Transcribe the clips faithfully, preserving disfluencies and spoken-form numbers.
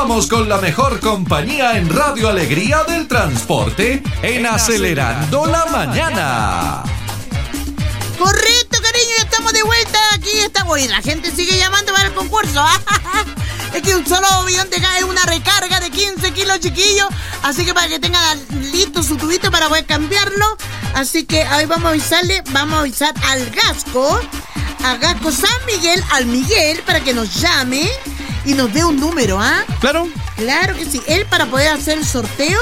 vamos con la mejor compañía en Radio Alegría del Transporte en Acelerando la Mañana. Correcto, cariño, ya estamos de vuelta. Aquí estamos y la gente sigue llamando para el concurso. Es que un solo bidón de gas es una recarga de quince kilos, chiquillos. Así que para que tengan listo su tubito para poder cambiarlo. Así que hoy vamos a avisarle, vamos a avisar al Gasco, a Gasco San Miguel, al Miguel, para que nos llame y nos dé un número, ¿ah? ¿eh? Claro. Claro que sí. Él para poder hacer el sorteo.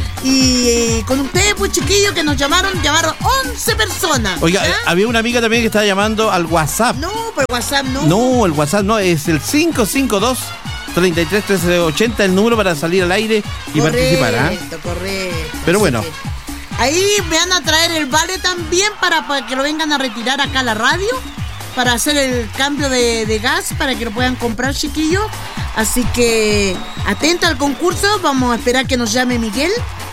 Y eh, con ustedes, pues chiquillos, que nos llamaron, llamaron once personas. Oiga, ¿ya? eh, había una amiga también que estaba llamando al WhatsApp. No, por WhatsApp no. No, el WhatsApp no, es el cinco cinco dos, treinta y tres, trece, ochenta, el número para salir al aire y correcto, participar, ¿ah? Correcto, correcto. Pero Así bueno. que ahí me van a traer el vale también para, para que lo vengan a retirar acá a la radio, para hacer el cambio de, de gas, para que lo puedan comprar, chiquillos. Así que atento al concurso, vamos a esperar que nos llame Miguel.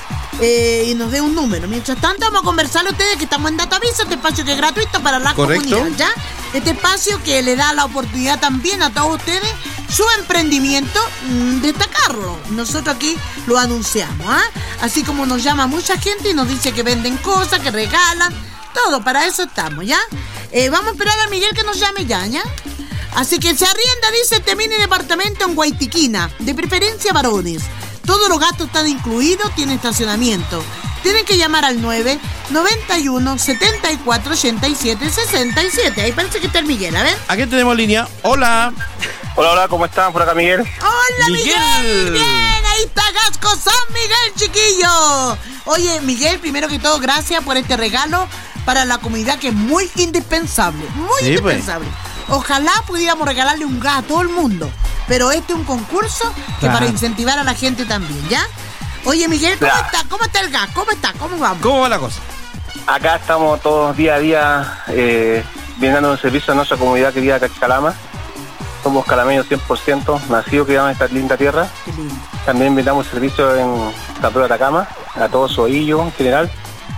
Eh, y nos dé un número. Mientras tanto, vamos a conversar a ustedes que estamos en Datavisa, este espacio que es gratuito para la Correcto. comunidad, ¿ya? Este espacio que le da la oportunidad también a todos ustedes su emprendimiento, mmm, destacarlo. Nosotros aquí lo anunciamos, ¿ah? ¿eh? Así como nos llama mucha gente y nos dice que venden cosas, que regalan, todo, para eso estamos, ¿ya? Eh, vamos a esperar a Miguel que nos llame ya, ¿ya? Así que se arrienda, dice, este mini departamento en Guaitiquina, de preferencia varones. Todos los gastos están incluidos, tiene estacionamiento. Tienen que llamar al nueve noventa y uno, setenta y cuatro, ochenta y siete, sesenta y siete. Ahí parece que está el Miguel, a ver. Aquí tenemos línea. Hola. Hola, hola, ¿cómo están? Por acá Miguel. Hola, Miguel. Miguel. Bien, ahí está Gasco San Miguel, chiquillo. Oye, Miguel, primero que todo, gracias por este regalo para la comunidad que es muy indispensable. Muy sí, indispensable. Pues. Ojalá pudiéramos regalarle un gas a todo el mundo. Pero este es un concurso que claro. para incentivar a la gente también, ¿ya? Oye, Miguel, ¿cómo claro. está? ¿Cómo está el gas? ¿Cómo está? ¿Cómo vamos? ¿Cómo va la cosa? Acá estamos todos día a día eh, brindando un servicio a nuestra comunidad querida Cachalama. Somos calameños cien por ciento, nacidos que en esta linda tierra. Qué lindo. También brindamos servicio en San Pedro de Atacama, a todo su oillo en general.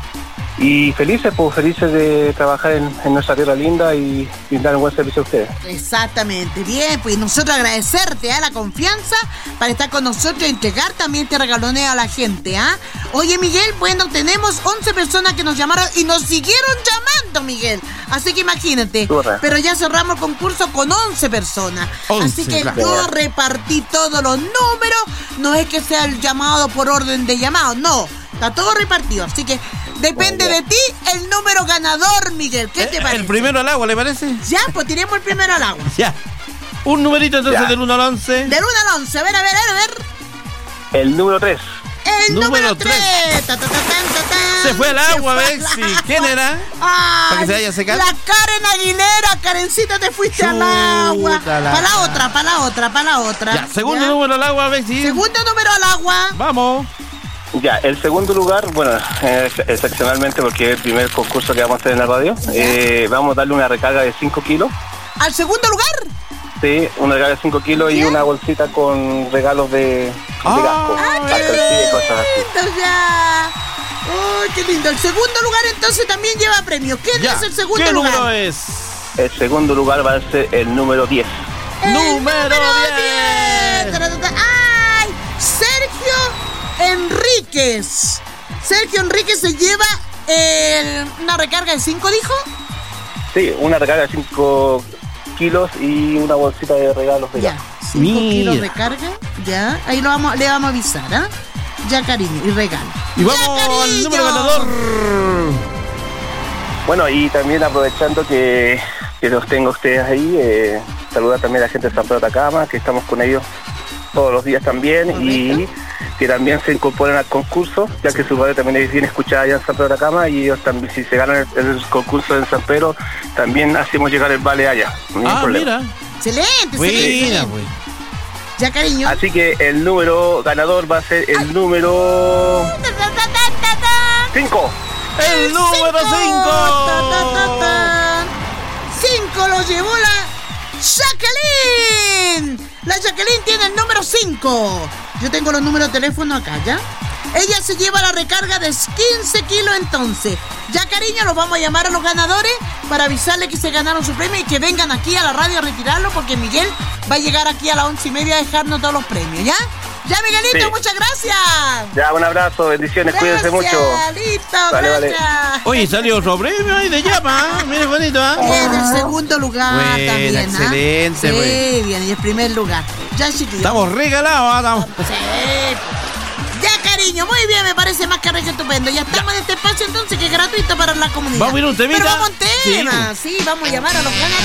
Y felices, pues felices de trabajar en, en nuestra tierra linda y brindar un buen servicio a ustedes. Exactamente, bien, pues nosotros agradecerte a ¿eh? la confianza para estar con nosotros y entregar también este regaloneo a la gente, ¿ah? ¿eh? Oye, Miguel, bueno, tenemos once personas que nos llamaron y nos siguieron llamando, Miguel. Así que imagínate, Corre. pero ya cerramos el concurso con once personas. once, Así que claro. yo repartí todos los números, no es que sea el llamado por orden de llamado, no, está todo repartido, así que depende de ti el número ganador, Miguel. ¿Qué te parece? ¿El primero al agua, le parece? Ya, pues tiremos el primero al agua. Ya. Un numerito entonces ya. del uno al once. Del uno al once. A ver, a ver, a ver. El número tres. El número, número tres. Ta, ta, ta, ta, ta, se fue al agua, Bexi. ¿Quién era? Ay, para que se vaya a secar. La Karen Aguilera. Karencita, te fuiste Chuta al agua. Para la, la otra, para la otra, para la otra. Ya, segundo ¿Ya? número al agua, Bexi. Segundo número al agua. Vamos. Ya, el segundo lugar, bueno, eh, excepcionalmente porque es el primer concurso que vamos a hacer en la radio, eh, vamos a darle una recarga de cinco kilos. ¿Al segundo lugar? Sí, una recarga de cinco kilos y una bolsita con regalos de, ah, de Gasco. ¡Ah, qué lindo! Y cosas así. Ya. ¡Oh, qué lindo! El segundo lugar entonces también lleva premios. ¿Quién ya. es el segundo ¿Qué lugar? ¿Qué número es? El segundo lugar va a ser el número diez. ¡El número diez! ¡Ay! Sergio Enríquez. Sergio Enríquez se lleva el, una recarga de cinco, ¿dijo? Sí, una recarga de cinco kilos y una bolsita de regalos de ya. cinco kilos recarga, ya. Ahí lo vamos, le vamos a avisar, ¿ah? ¿eh? Ya, cariño, y regalo. Y vamos ya, al número ganador. Bueno, y también aprovechando que, que los tengo ustedes ahí, eh, saludar también a la gente de San Pedro de Atacama, que estamos con ellos todos los días también. Correcto. Y que también se incorporan al concurso, ya que su radio también es bien escuchada allá en San Pedro de Atacama y ellos también, si se ganan el, el concurso en San Pedro, también hacemos llegar el vale allá. No ah, mira. Excelente, Buena, excelente. Pues. Ya, cariño. Así que el número ganador va a ser el Ay. número cinco. El número cinco. cinco lo llevó la Jacqueline. La Jacqueline tiene el número cinco. Yo tengo los números de teléfono acá, ¿ya? Ella se lleva la recarga de quince kilos entonces. Ya, cariño, los vamos a llamar a los ganadores para avisarles que se ganaron su premio y que vengan aquí a la radio a retirarlo, porque Miguel va a llegar aquí a las once y media a dejarnos todos los premios, ¿ya? Ya, Miguelito, Sí. muchas gracias. Ya, un abrazo, bendiciones, Gracias, cuídense mucho. listo, Vale, vale. gracias. Oye, salió otro premio ahí de llama, ¿eh? Mira, bonito, ¿ah? En el segundo lugar Buena, también, ¿ah? excelente, Sí, pues. bien, y el primer lugar. Ya, chiquillos. Estamos regalados, ¿ah? Estamos... Sí. Ya, cariño, muy bien, me parece más que re que estupendo. Ya estamos en este espacio entonces que es gratuito para la comunidad. Vamos a ir a un temita. Pero vamos a un tema, sí, vamos a llamar a los ganadores.